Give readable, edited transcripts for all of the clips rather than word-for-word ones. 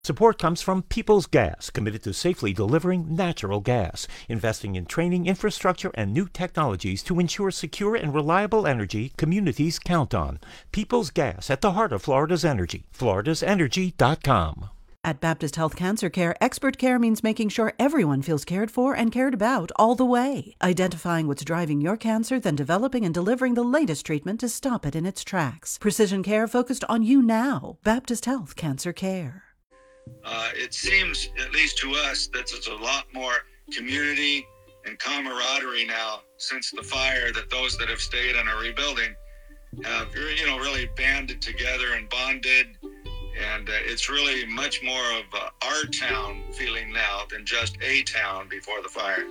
Support comes from Peoples Gas, committed to safely delivering natural gas, investing in training, infrastructure, and new technologies to ensure secure and reliable energy communities count on. Peoples Gas, at the heart of Florida's energy. FloridaSenergy.com. At Baptist Health Cancer Care, expert care means making sure everyone feels cared for and cared about all the way. Identifying what's driving your cancer, then developing and delivering the latest treatment to stop it in its tracks. Precision care focused on you now. Baptist Health Cancer Care. It seems, at least to us, that there's a lot more community and camaraderie now since the fire, that those that have stayed and are rebuilding have, really banded together and bonded. And it's really much more of our town feeling now than just a town before the fire.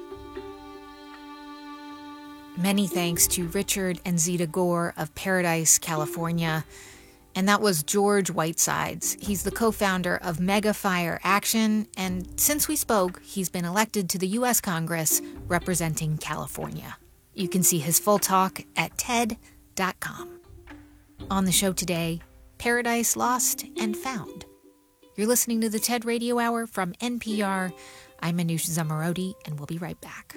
Many thanks to Richard and Zita Gore of Paradise, California. And that was George Whitesides. He's the co-founder of Mega Fire Action, and since we spoke, he's been elected to the U.S. Congress representing California. You can see his full talk at TED.com. On the show today, Paradise Lost and Found. You're listening to the TED Radio Hour from NPR. I'm Manoush Zomorodi, and we'll be right back.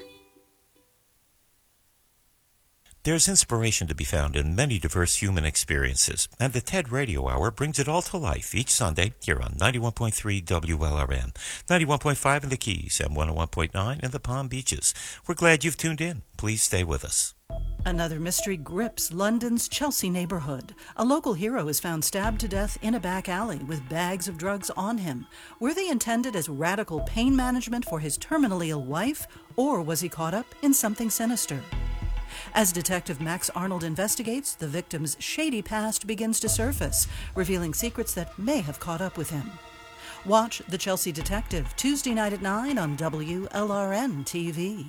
There's inspiration to be found in many diverse human experiences, and the TED Radio Hour brings it all to life each Sunday here on 91.3 WLRN, 91.5 in the Keys, and 101.9 in the Palm Beaches. We're glad you've tuned in. Please stay with us. Another mystery grips London's Chelsea neighborhood. A local hero is found stabbed to death in a back alley with bags of drugs on him. Were they intended as radical pain management for his terminally ill wife, or was he caught up in something sinister? As Detective Max Arnold investigates, the victim's shady past begins to surface, revealing secrets that may have caught up with him. Watch The Chelsea Detective Tuesday night at 9 on WLRN TV.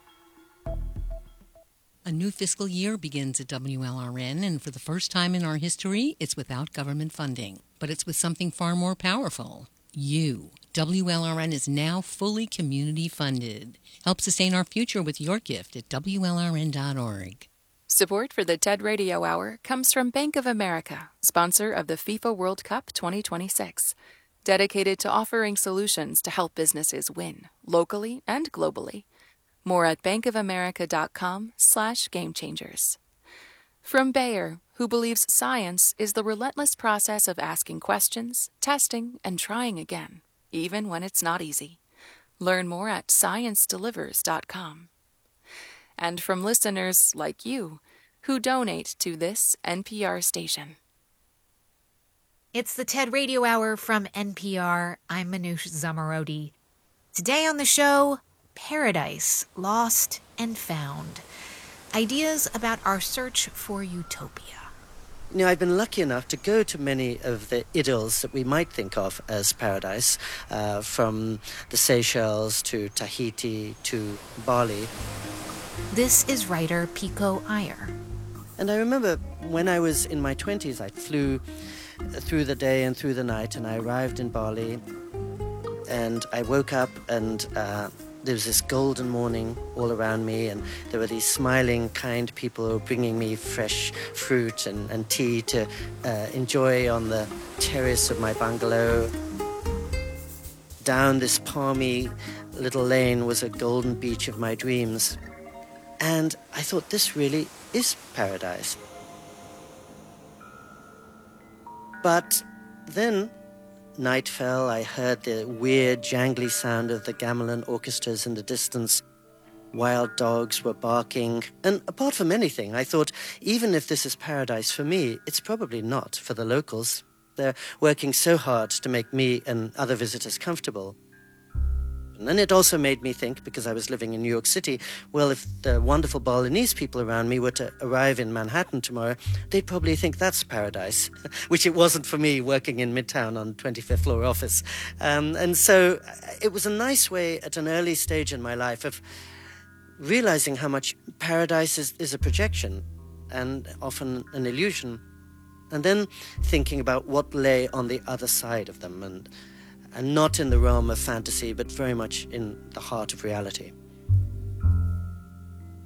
A new fiscal year begins at WLRN, and for the first time in our history, it's without government funding. But it's with something far more powerful. You. WLRN is now fully community funded. Help sustain our future with your gift at WLRN.org. Support for the TED Radio Hour comes from Bank of America, sponsor of the FIFA World Cup 2026. Dedicated to offering solutions to help businesses win, locally and globally. More at bankofamerica.com/gamechangers. From Bayer, who believes science is the relentless process of asking questions, testing, and trying again, even when it's not easy. Learn more at sciencedelivers.com. And from listeners like you, who donate to this NPR station. It's the TED Radio Hour from NPR. I'm Manoush Zomorodi. Today on the show, Paradise Lost and Found. Ideas about our search for utopia. I've been lucky enough to go to many of the idylls that we might think of as paradise, from the Seychelles to Tahiti to Bali. This is writer Pico Iyer. And I remember when I was in my 20s, I flew through the day and through the night, and I arrived in Bali, and I woke up and there was this golden morning all around me, and there were these smiling, kind people who were bringing me fresh fruit and tea to enjoy on the terrace of my bungalow. Down this palmy little lane was a golden beach of my dreams. And I thought, this really is paradise. But then night fell, I heard the weird, jangly sound of the gamelan orchestras in the distance. Wild dogs were barking. And apart from anything, I thought, even if this is paradise for me, it's probably not for the locals. They're working so hard to make me and other visitors comfortable. And it also made me think, because I was living in New York City, well, if the wonderful Balinese people around me were to arrive in Manhattan tomorrow, they'd probably think that's paradise, which it wasn't for me working in Midtown on 25th floor office. And so it was a nice way at an early stage in my life of realizing how much paradise is a projection and often an illusion, and then thinking about what lay on the other side of them, and not in the realm of fantasy, but very much in the heart of reality.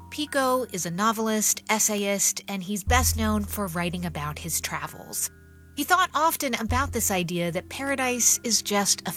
Pico is a novelist, essayist, and he's best known for writing about his travels. He thought often about this idea that paradise is just a